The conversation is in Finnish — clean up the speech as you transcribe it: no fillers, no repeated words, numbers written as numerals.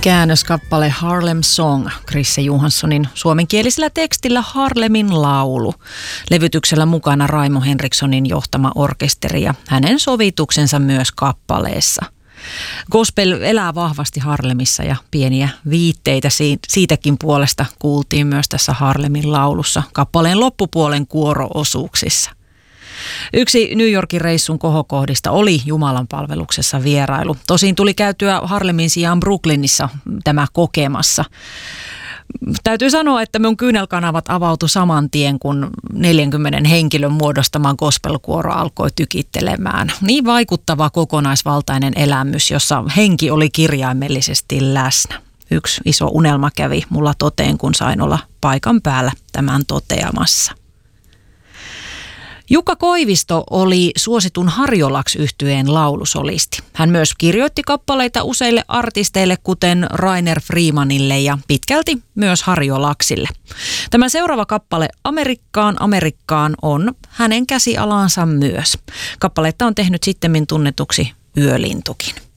Käännöskappale Harlem Song, Chrisse Johanssonin suomenkielisellä tekstillä Harlemin laulu. Levytyksellä mukana Raimo Henrikssonin johtama orkesteri ja hänen sovituksensa myös kappaleessa. Gospel elää vahvasti Harlemissa ja pieniä viitteitä siitäkin puolesta kuultiin myös tässä Harlemin laulussa kappaleen loppupuolen kuoro-osuuksissa. Yksi New Yorkin reissun kohokohdista oli Jumalanpalveluksessa vierailu. Tosin tuli käytyä Harlemin sijaan Brooklynissa tämä kokemassa. Täytyy sanoa, että mun kyynelkanavat avautui saman tien, kun 40 henkilön muodostama gospelkuoro alkoi tykittelemään. Niin vaikuttava kokonaisvaltainen elämys, jossa henki oli kirjaimellisesti läsnä. Yksi iso unelma kävi mulla toteen, kun sain olla paikan päällä tämän toteamassa. Jukka Koivisto oli suositun Harjolaks-yhtyeen laulusolisti. Hän myös kirjoitti kappaleita useille artisteille, kuten Rainer Freemanille ja pitkälti myös Harjolaksille. Tämä seuraava kappale Amerikkaan on hänen käsialansa myös. Kappaletta on tehnyt sittemmin tunnetuksi Yölintukin.